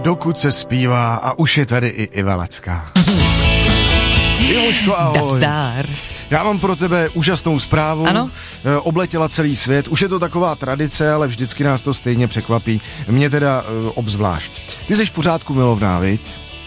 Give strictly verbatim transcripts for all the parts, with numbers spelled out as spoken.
Dokud se zpívá a už je tady i Iva Lacká. Ivoško, ahoj. Zdar. Já mám pro tebe úžasnou zprávu. Ano? Obletěla celý svět. Už je to taková tradice, ale vždycky nás to stejně překvapí. Mě teda uh, obzvlášť. Ty jsi v pořádku milovná, viď?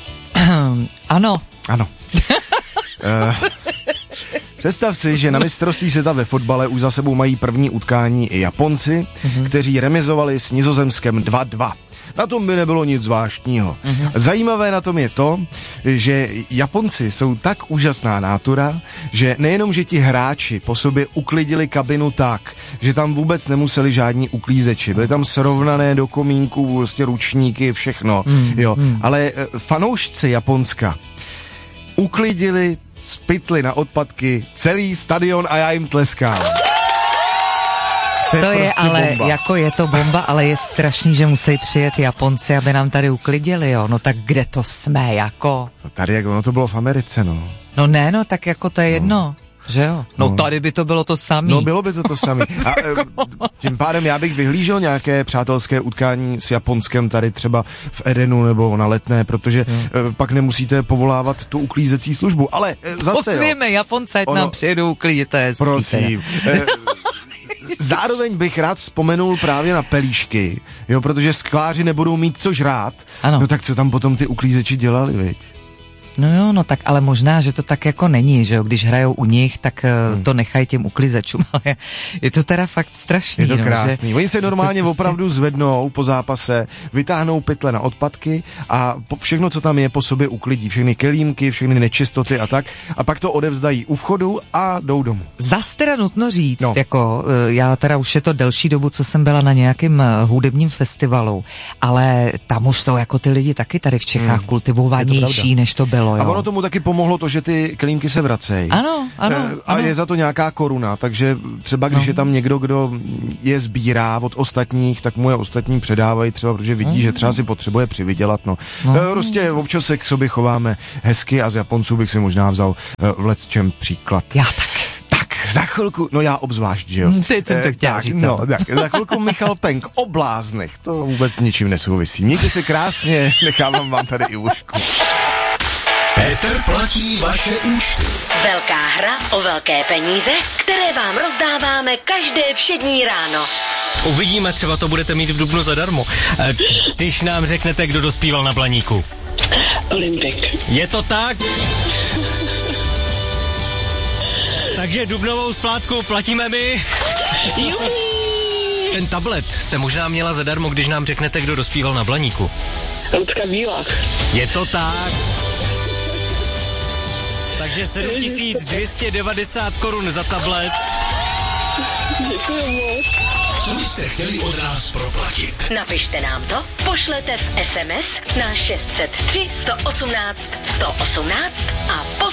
Ano. Ano. uh, Představ si, že na mistrovství světa ve fotbale už za sebou mají první utkání i Japonci, mm-hmm. kteří remizovali s Nizozemskem dva dva. Na tom by nebylo nic zvláštního. Mm-hmm. Zajímavé na tom je to, že Japonci jsou tak úžasná nátura, že nejenom, že ti hráči po sobě uklidili kabinu tak, že tam vůbec nemuseli žádní uklízeči, byly tam srovnané do komínku, vlastně ručníky, všechno, mm, jo. Mm. Ale fanoušci Japonska uklidili, spytli na odpadky celý stadion a já jim tleskám. To je, to je prostě ale, bomba. jako je to bomba, ale je strašný, že musí přijet Japonci, aby nám tady uklidili, jo. No tak kde to jsme, jako? No tady, jak ono to bylo v Americe, no. No ne, no, tak jako to je no. jedno. Že jo? No, no tady by to bylo to samý. No bylo by to to samý. A tím pádem já bych vyhlížel nějaké přátelské utkání s Japonskem tady třeba v Edenu nebo na Letné, protože hmm. pak nemusíte povolávat tu uklízecí službu. Ale zase Posvěme Japonce, ať ono... nám přijedou uklidit, to je hezký. Prosím. Zároveň bych rád vzpomenul právě na pelíšky, jo, protože skláři nebudou mít co žrát. Ano. No tak co tam potom ty uklízeči dělali, viď? No jo, no tak ale možná, že to tak jako není, že jo, když hrajou u nich, tak hmm. to nechají těm uklízečům, ale je to teda fakt strašný. Je to no, krásný. Že, Oni se normálně prostě... opravdu zvednou po zápase, vytáhnou pytle na odpadky a všechno, co tam je, po sobě uklidí. Všechny kelímky, všechny nečistoty a tak. A pak to odevzdají u vchodu a jdou domů. Zas teda nutno říct, no. jako já teda už je to delší dobu, co jsem byla na nějakém hudebním festivalu, ale tam už jsou jako ty lidi taky tady v Čechách hmm. kultivovanější, než to bylo. Jo. A ono tomu taky pomohlo to, že ty kelímky se vracejí. Ano, ano, e, A ano. je za to nějaká koruna, takže třeba když no. je tam někdo, kdo je sbírá od ostatních, tak mu je ostatní předávají třeba, protože vidí, mm. že třeba si potřebuje přivydělat. No. no. E, prostě občas se k sobě chováme hezky a z Japonců bych si možná vzal e, v lecčem příklad. Já tak. Tak, za chvilku, no já obzvlášť, že jo. Teď jsem to chtěla říct. No, tak, za chvilku Michal Penk o bláznech, to vůbec ničím nesouvisí. Mějte se krásně, nechávám vám tady i ušku. Petr platí vaše účty. Velká hra o velké peníze, které vám rozdáváme každé všední ráno. Uvidíme, třeba to budete mít v dubnu zadarmo. E, když nám řeknete, kdo dospíval na Blaníku. Olympik. Je to tak? Takže dubnovou splátku platíme my. Ten tablet jste možná měla zadarmo, když nám řeknete, kdo dospíval na Blaníku. Lucka Bílá. Je to tak. Takže sedm tisíc dvě stě devadesát korun za tablet. Děkuji moc. Co byste chtěli od nás proplatit? Napište nám to, pošlete v es em es na šest set tři sto osmnáct sto osmnáct a posílejte